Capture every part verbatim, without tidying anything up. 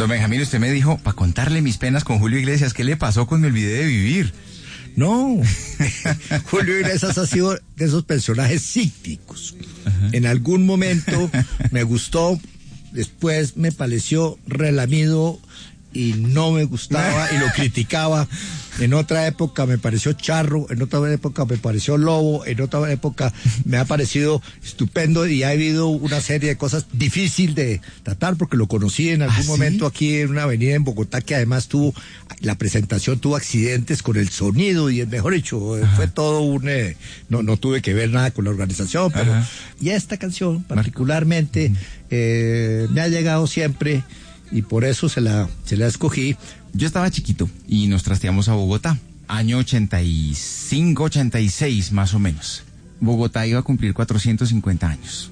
Don Benjamín, usted me dijo, para contarle mis penas con Julio Iglesias, ¿qué le pasó con Me olvidé de vivir? No, Julio Iglesias ha sido de esos personajes cíclicos. Ajá. En algún momento me gustó, después me pareció relamido y no me gustaba y lo criticaba. En otra época me pareció charro, en otra época me pareció lobo, en otra época me ha parecido estupendo y ha habido una serie de cosas difíciles de tratar porque lo conocí en algún ¿Ah, momento sí? Aquí en una avenida en Bogotá que además tuvo, la presentación tuvo accidentes con el sonido y mejor dicho, Ajá. fue todo un, eh, no, no tuve que ver nada con la organización, pero Ajá. y esta canción particularmente eh, me ha llegado siempre y por eso se la, se la escogí. Yo estaba chiquito y nos trasteamos a Bogotá, año ochenta y cinco, ochenta y seis más o menos. Bogotá iba a cumplir cuatrocientos cincuenta años.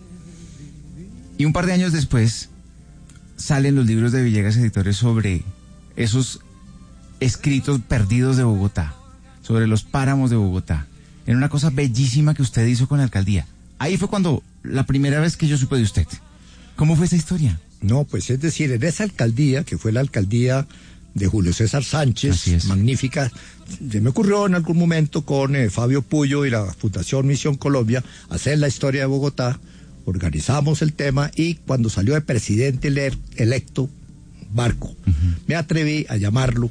Y un par de años después salen los libros de Villegas Editores sobre esos escritos perdidos de Bogotá, sobre los páramos de Bogotá. Era una cosa bellísima que usted hizo con la alcaldía. Ahí fue cuando la primera vez que yo supe de usted. ¿Cómo fue esa historia? No, pues es decir, en esa alcaldía, que fue la alcaldía de Julio César Sánchez, magnífica, se me ocurrió en algún momento con eh, Fabio Puyo y la Fundación Misión Colombia hacer la historia de Bogotá, organizamos el tema y cuando salió el presidente ele- electo, Barco, uh-huh. me atreví a llamarlo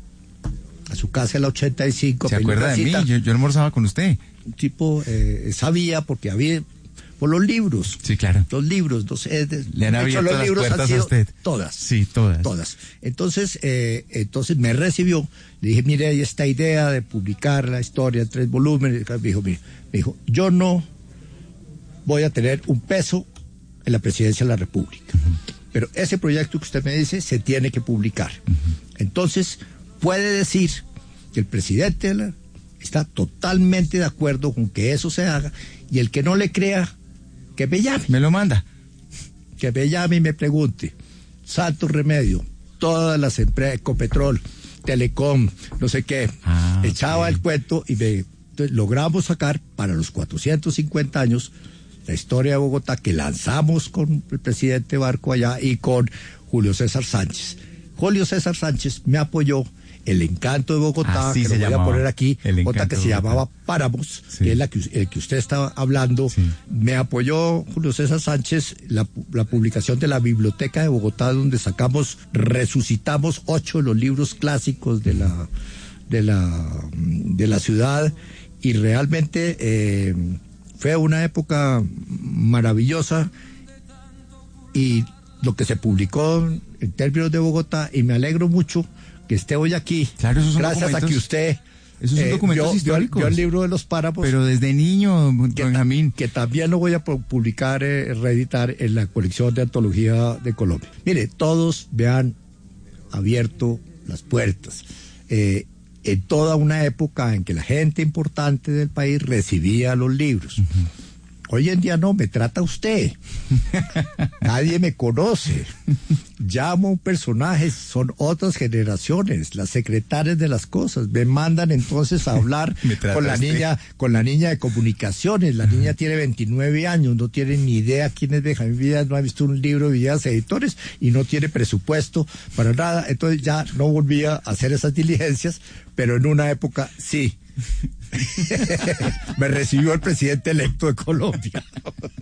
a su casa en la ochenta y cinco. ¿Se acuerda de mí? Yo, yo almorzaba con usted. Un tipo eh, sabía porque había... por los libros. Sí, claro. Los libros. Los, eh, de, Le han abierto los las libros puertas han sido a usted. Todas. Sí, todas. Todas. Entonces, eh, entonces me recibió. Le dije, mire, hay esta idea de publicar la historia en tres volúmenes. Me dijo, mire, me dijo, yo no voy a tener un peso en la presidencia de la República. Uh-huh. Pero ese proyecto que usted me dice se tiene que publicar. Uh-huh. Entonces, puede decir que el presidente de la, está totalmente de acuerdo con que eso se haga y el que no le crea, que me llame. Me lo manda. Que me llame y me pregunte. Santo remedio. Todas las empresas, Ecopetrol, Telecom, no sé qué. Ah, echaba okay. el cuento y me, entonces, logramos sacar para los cuatrocientos cincuenta años la historia de Bogotá que lanzamos con el presidente Barco allá y con Julio César Sánchez. Julio César Sánchez me apoyó. El encanto de Bogotá, Así que se lo voy llamaba, a poner aquí, otra que se Bogotá. llamaba Páramos, sí. que es la que, el que usted estaba hablando. Sí. Me apoyó Julio César Sánchez la, la publicación de la Biblioteca de Bogotá, donde sacamos, resucitamos ocho de los libros clásicos de la, de la, de la ciudad, y realmente eh, fue una época maravillosa, y lo que se publicó en términos de Bogotá, y me alegro mucho que esté hoy aquí, claro, esos son gracias a que usted esos son eh, documentos vio, históricos. Vio el libro de los páramos. Pero desde niño, Benjamín. Que, que también lo voy a publicar, eh, reeditar en la colección de antología de Colombia. Mire, todos me han abierto las puertas. Eh, en toda una época en que la gente importante del país recibía los libros. Uh-huh. Hoy en día no, me trata usted. Nadie me conoce. Llamo a un personaje, son otras generaciones, las secretarias de las cosas. Me mandan entonces a hablar con la usted. niña, con la niña de comunicaciones. La uh-huh. niña tiene veintinueve años, no tiene ni idea quién es Benjamín Villegas, no ha visto un libro de Villegas Editores y no tiene presupuesto para nada. Entonces ya no volví a hacer esas diligencias, pero en una época sí. Me recibió el presidente electo de Colombia.